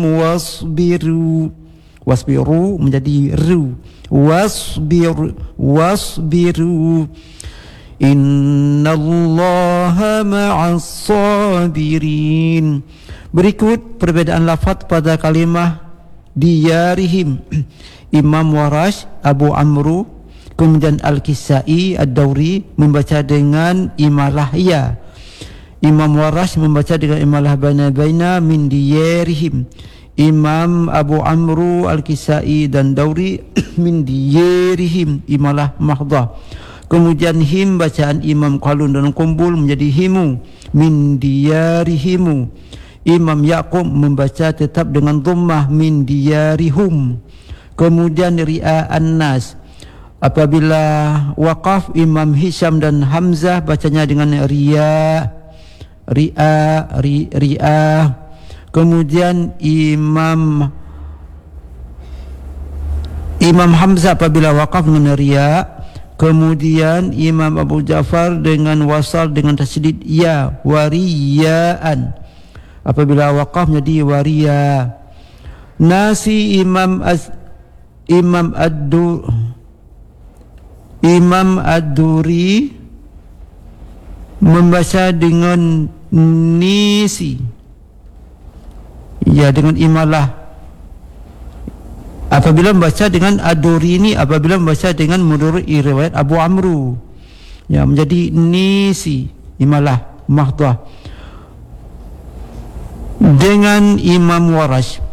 wasbiru. Wasbiru menjadi ru. Wasbiru. Innallaha ma'as sabirin. Berikut perbezaan lafaz pada kalimah diyarihim. Imam Warash, Abu Amru, kemudian Al-Kisai, Ad-Dawri membaca dengan imalah ya. Imam Warash membaca dengan imalah baina min diyarihim. Imam Abu Amru, Al-Kisai dan Dawri min diyarihim, imalah mahdhah. Kemudian him bacaan Imam Qalun dan Kumbul menjadi himu, min diyarihimu. Imam Yaqub membaca tetap dengan dhammah, min diyarihum. Kemudian ri'a an-nas. Apabila waqaf, Imam Hisham dan Hamzah bacanya dengan ri'a. Kemudian Imam Hamzah apabila waqaf dengan ri'a. Kemudian Imam Abu Ja'far dengan wasal dengan tasydid ya, wariyaan. Apabila waqaf menjadi wariya. Nasi Imam Ad-Duri membaca dengan nisi, ya, dengan imalah. Apabila membaca dengan Ad-Duri ini, apabila membaca dengan menurut riwayat Abu Amru, ya, menjadi nisi, imalah mahdhah. Dengan Imam Warash